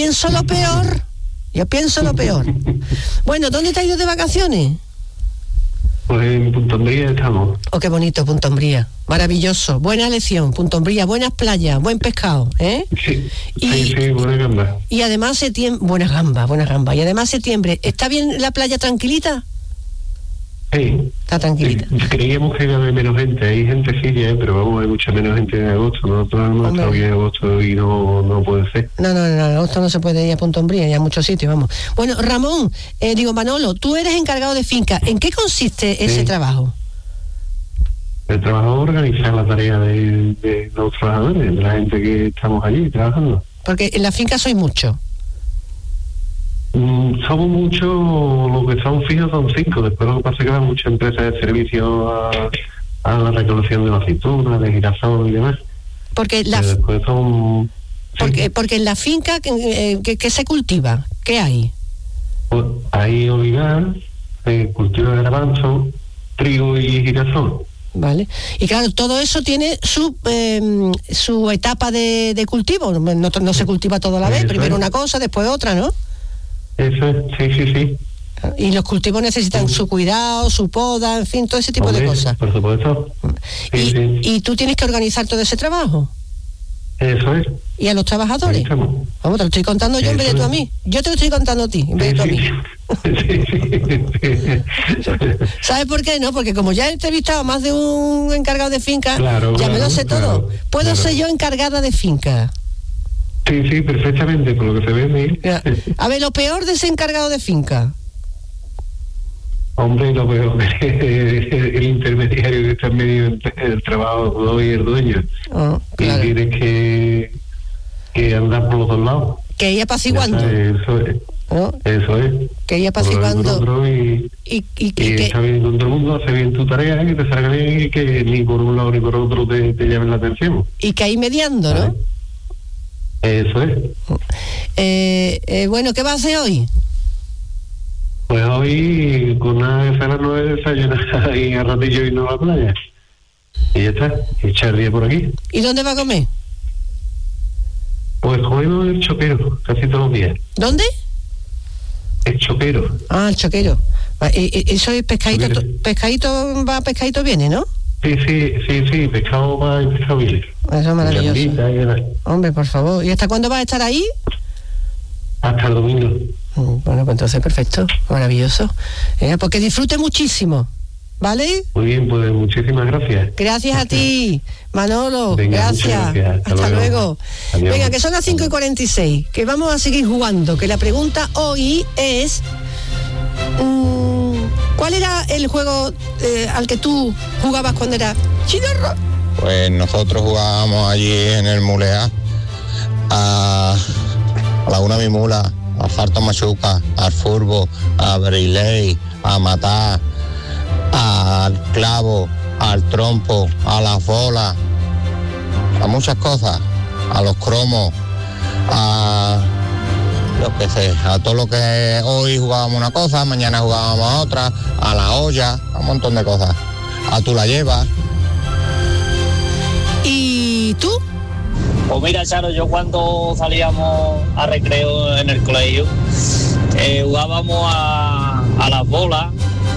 pienso lo peor. Bueno, ¿dónde te has ido de vacaciones? Pues en Punta Umbría estamos. Oh, qué bonito, Punta Umbría. Maravilloso. Buena elección, Punta Umbría. Buenas playas, buen pescado, ¿eh? Sí, sí, buena gamba. Y además buena gamba. Y además septiembre, ¿está bien la playa tranquilita? Sí. Está tranquilita. Sí, creíamos que iba a haber menos gente. Hay gente sí, pero vamos, hay mucha menos gente en agosto. Nosotros hemos estado aquí en agosto y no puede ser. No, en agosto no se puede ir a Punta Umbría, ya a muchos sitios, vamos. Bueno, Ramón, Manolo, tú eres encargado de finca. ¿En qué consiste ese trabajo? El trabajo es organizar la tarea de los trabajadores, de la gente que estamos allí trabajando. Porque en la finca sois muchos. Somos muchos, lo que son fijos son 5, después lo que pasa es que hay muchas empresas de servicio a la recolección de la aceituna, de girasol y demás. Porque después son... Porque en la finca, ¿qué se cultiva? ¿Qué hay? Pues hay olivar, cultivo de garbanzo, trigo y girasol. Vale. Y claro, todo eso tiene su etapa de cultivo. No se cultiva todo a la vez, primero una cosa, después otra, ¿no? Eso es, sí. Y los cultivos necesitan su cuidado, su poda, en fin, todo ese tipo de cosas. Por supuesto. Sí. ¿Y tú tienes que organizar todo ese trabajo? Eso es. ¿Y a los trabajadores? Vamos, te lo estoy contando yo en vez de tú a mí. Yo te lo estoy contando a ti en vez de tú a mí. ¿Sabes por qué? No, porque como ya he entrevistado a más de un encargado de finca, ya me lo sé todo. ¿Puedo ser yo encargada de finca? Sí, perfectamente, por lo que se ve. A ver, lo peor de ser encargado de finca. Hombre, lo peor es el intermediario que está en medio del trabajo y el dueño. Claro. Y tienes que andar por los dos lados. Que ir apaciguando. Eso es. ¿No? Eso es. Que ir apaciguando. Y está bien con todo el mundo, hace bien tu tarea, que te salga bien y que ni por un lado ni por otro te llamen la atención. Y que ahí mediando, ¿no? Eso es. Bueno, ¿qué vas a hacer hoy? Pues hoy con una cena no he desayunado y a ratillo irnos a la playa. Y ya está, echar el día por aquí. ¿Y dónde va a comer? Pues comemos el Choquero, casi todos los días. ¿Dónde? El Choquero. Ah, el Choquero. Eso es pescadito, pescadito viene, ¿no? Sí, pescado va y pescado viene. Eso es maravilloso. Hombre, por favor. ¿Y hasta cuándo vas a estar ahí? Hasta el domingo. Bueno, pues entonces perfecto, maravilloso. Porque disfrute muchísimo, ¿vale? Muy bien, pues muchísimas gracias. Gracias a ti, Manolo. Venga, gracias. Hasta luego. Adiós. Venga, que son las 5:46, que vamos a seguir jugando, que la pregunta hoy es... ¿cuál era el juego al que tú jugabas cuando eras chinorro? Pues nosotros jugábamos allí en el Mulea a Laguna Mimula, a Farto Machuca, al furbo, a Briley, a matar, al clavo, al trompo, a las bolas, a muchas cosas, a los cromos, a lo que sé, a todo lo que hoy jugábamos una cosa, mañana jugábamos otra, a la olla, a un montón de cosas. A tú la llevas. ¿Y tú? Pues mira, Charo, yo cuando salíamos a recreo en el colegio, jugábamos a las bolas,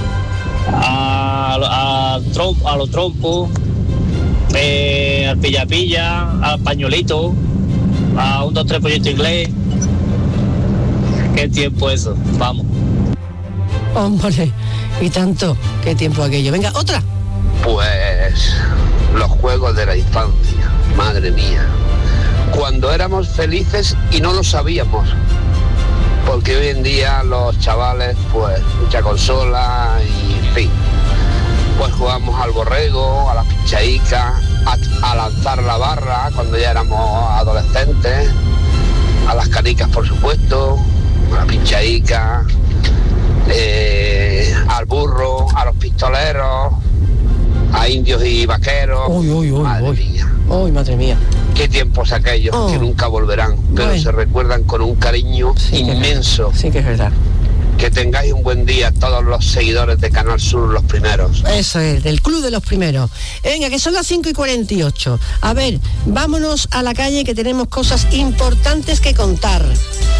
a los trompos, al pilla-pilla, al pañuelito, a 1, 2, 3 pollito inglés. Qué tiempo eso, vamos. Hombre, y tanto, qué tiempo aquello. Venga, otra. Pues los juegos de la infancia, madre mía. Cuando éramos felices y no lo sabíamos. Porque hoy en día los chavales, pues, mucha consola y en fin. Pues jugamos al borrego, a las pinchaicas, a lanzar la barra cuando ya éramos adolescentes, a las canicas, por supuesto, a la pinchaica, al burro, a los pistoleros, a indios y vaqueros. Madre mía. Qué tiempos aquellos que nunca volverán, pero se recuerdan con un cariño inmenso. Sí que es verdad. Que tengáis un buen día todos los seguidores de Canal Sur, los primeros. Eso es, del Club de los Primeros. Venga, que son las 5:48. A ver, vámonos a la calle que tenemos cosas importantes que contar.